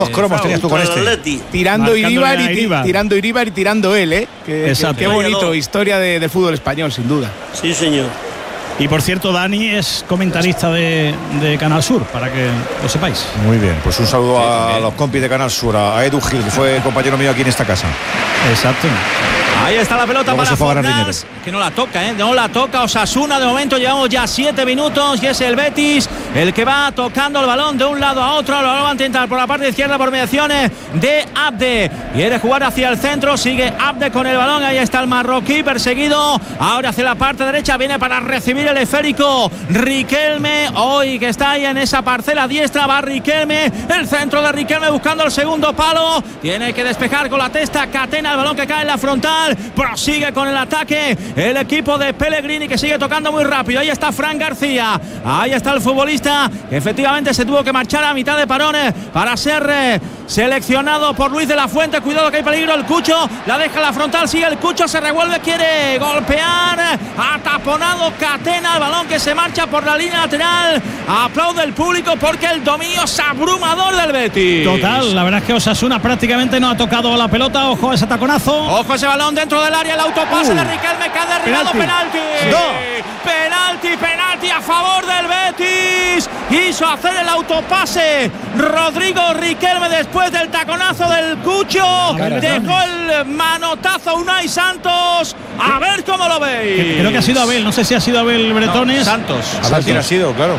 Dos cromos tenías tú con este. Tirando Iríbar y tirando él, Qué bonito, historia del fútbol español, sin duda. Sí, señor. Y por cierto, Dani es comentarista de Canal Sur, para que lo sepáis. Muy bien, pues un saludo a los compis de Canal Sur, a Edu Gil, que fue compañero mío aquí en esta casa. Exacto. Ahí está la pelota para Fornals, que no la toca, no la toca Osasuna. De momento llevamos ya 7 minutos y es el Betis el que va tocando el balón de un lado a otro. Lo va a intentar por la parte izquierda por mediaciones de Abde. Quiere jugar hacia el centro, sigue Abde con el balón. Ahí está el marroquí perseguido. Ahora hacia la parte derecha viene para recibir el esférico Riquelme. Hoy que está ahí en esa parcela diestra va Riquelme. El centro de Riquelme buscando el segundo palo. Tiene que despejar con la testa Catena el balón que cae en la frontal. Prosigue con el ataque el equipo de Pellegrini, que sigue tocando muy rápido. Ahí está Fran García. Ahí está el futbolista que efectivamente se tuvo que marchar a mitad de parones para ser seleccionado por Luis de la Fuente. Cuidado que hay peligro. El Cucho la deja en la frontal. Sigue el Cucho, se revuelve, quiere golpear. Ha taponado Catena el balón que se marcha por la línea lateral. Aplaude el público porque el dominio es abrumador del Betis. Total, la verdad es que Osasuna prácticamente no ha tocado la pelota. Ojo a ese taconazo. Ojo a ese balón dentro del área. El autopase de Riquelme que ha derribado. Penalti. Penalti a favor del Betis. Quiso hacer el autopase Rodrigo Riquelme después del taconazo del Cucho. Dejó el manotazo Unai Santos. A ver cómo lo veis. Creo que ha sido Abel. No sé si ha sido Abel Bretones. No, Santos. Santos ha sido, claro.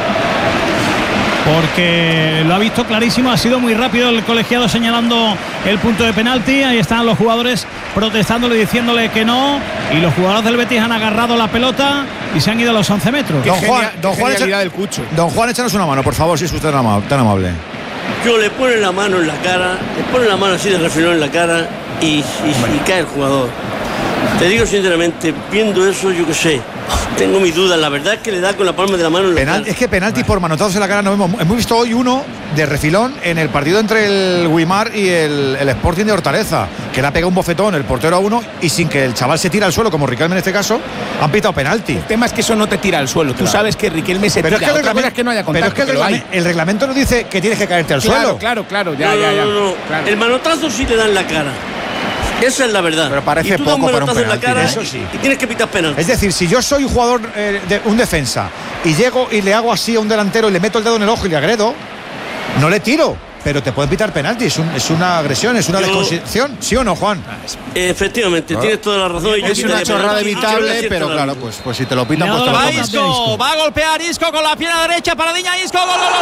Porque lo ha visto clarísimo, ha sido muy rápido el colegiado señalando el punto de penalti. Ahí están los jugadores protestándole, diciéndole que no, y los jugadores del Betis han agarrado la pelota y se han ido a los 11 metros. Don Juan, échanos una mano, por favor, si es usted tan amable. Yo le pone la mano en la cara, le pone la mano así de refilón en la cara y cae el jugador. Te digo sinceramente, viendo eso, yo qué sé, tengo mis dudas. La verdad es que le da con la palma de la mano en la cara. Es que penaltis por manotazos en la cara no vemos. Hemos visto hoy uno de refilón en el partido entre el Guimar y el Sporting de Hortaleza, que le ha pegado un bofetón el portero a uno y sin que el chaval se tire al suelo, como Riquelme en este caso, han pitado penalti. El tema es que eso no te tira al suelo. Tú sabes que Riquelme se tira. Otra cosa es que no haya contacto. Pero es que el reglamento no dice que tienes que caerte al suelo. Claro. No. Claro. El manotazo sí te da en la cara. Esa es la verdad. Pero parece poco para un penalti, en la cara, eso sí. Y tienes que pitar penalti. Es decir, si yo soy un jugador, un defensa, y llego y le hago así a un delantero y le meto el dedo en el ojo y le agredo, no le tiro, pero te pueden pitar penalti. Es una agresión, es una desconsideración. ¿Sí o no, Juan? Efectivamente, tienes toda la razón. Es una chorrada evitable, pero claro, pues si te lo pitan, pues te lo va Isco, va a golpear Isco con la pierna derecha. Paradiña, Isco.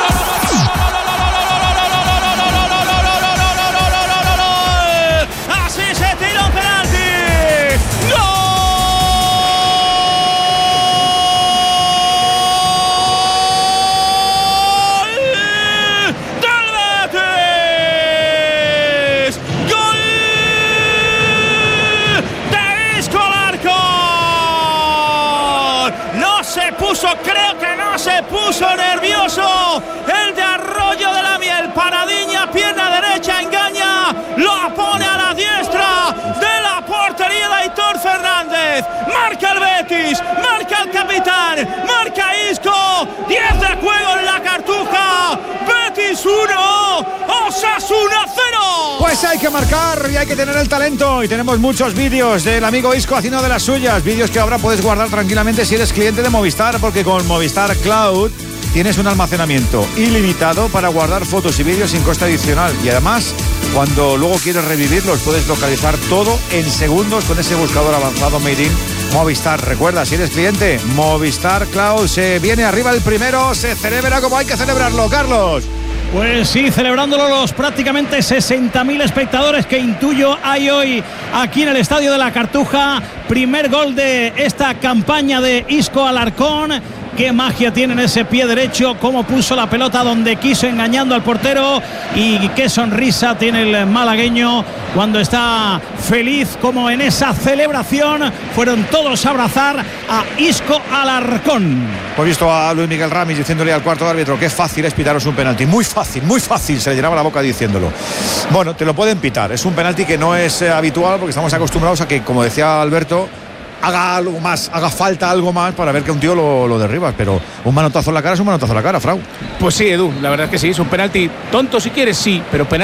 Creo que no se puso nervioso el de Arroyo de la Miel. Paradiña, pierna derecha, engaña, lo pone a la diestra de la portería de Aitor Fernández. Marca el Betis, marca el capitán, marca Isco. 10 de juego en la Cartuja. Betis 1, Osasuna 0. Pues hay que marcar y hay que tener el talento. Y tenemos muchos vídeos del amigo Isco haciendo de las suyas. Vídeos que ahora puedes guardar tranquilamente si eres cliente de Movistar, porque con Movistar Cloud tienes un almacenamiento ilimitado para guardar fotos y vídeos sin coste adicional. Y además, cuando luego quieres revivirlos, puedes localizar todo en segundos con ese buscador avanzado Made in Movistar. Recuerda, si eres cliente, Movistar Cloud. Se viene arriba el primero, se celebra como hay que celebrarlo, Carlos. Pues sí, celebrándolo los prácticamente 60.000 espectadores que intuyo hay hoy aquí en el Estadio de la Cartuja. Primer gol de esta campaña de Isco Alarcón. Qué magia tiene en ese pie derecho, cómo puso la pelota donde quiso, engañando al portero, y qué sonrisa tiene el malagueño cuando está feliz, como en esa celebración fueron todos a abrazar a Isco Alarcón. Hemos visto a Luis Miguel Ramis diciéndole al cuarto árbitro que es fácil es pitaros un penalti, muy fácil, se le llenaba la boca diciéndolo. Bueno, te lo pueden pitar, es un penalti que no es habitual porque estamos acostumbrados a que, como decía Alberto, haga algo más, haga falta algo más para ver que un tío lo derribas, pero un manotazo en la cara es un manotazo en la cara, Frau. Pues sí, Edu, la verdad es que sí, es un penalti tonto si quieres, sí, pero penalti